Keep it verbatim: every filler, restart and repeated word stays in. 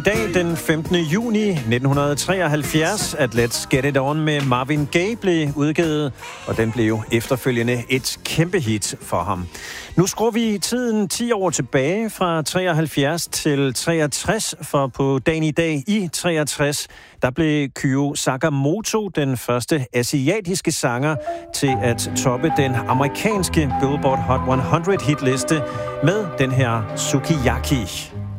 I dag den femtende juni nitten treoghalvfjerds, at Let's Get It On med Marvin Gaye blev udgivet, og den blev jo efterfølgende et kæmpe hit for ham. Nu skruer vi tiden ti år tilbage fra treoghalvfjerds til treogtres, for på dagen i dag i treogtres, der blev Kyo Sakamoto den første asiatiske sanger til at toppe den amerikanske Billboard Hot hundrede hitliste med den her Sukiyaki.